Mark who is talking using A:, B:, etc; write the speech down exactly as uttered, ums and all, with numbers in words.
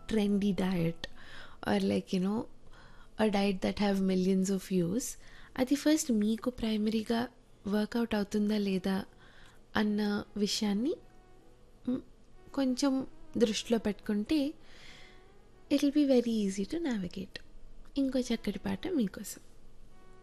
A: trendy diet or like you know a diet that have millions of views, అది first మీకు ప్రైమరీగా work out అవుతుందా లేదా అన్న విషయాన్ని మ్, కొంచెం దృష్టిలో పెట్టుకుంటే it will be very easy to navigate. ఇంకో చక్కటి పాట మీకోసం.